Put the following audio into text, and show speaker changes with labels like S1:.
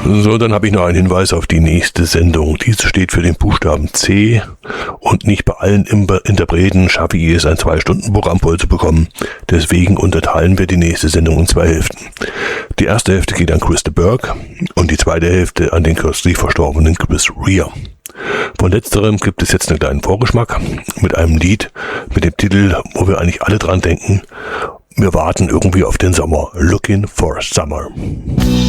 S1: So, dann habe ich noch einen Hinweis auf die nächste Sendung. Diese steht für den Buchstaben C und nicht bei allen Interpreten schaffe ich es, ein 2-Stunden-Programm voll zu bekommen. Deswegen unterteilen wir die nächste Sendung in 2 Hälften. Die erste Hälfte geht an Chris de Burgh und die zweite Hälfte an den kürzlich verstorbenen Chris Rea. Von letzterem gibt es jetzt einen kleinen Vorgeschmack mit einem Lied mit dem Titel, wo wir eigentlich alle dran denken. Wir warten irgendwie auf den Sommer. Looking for Summer.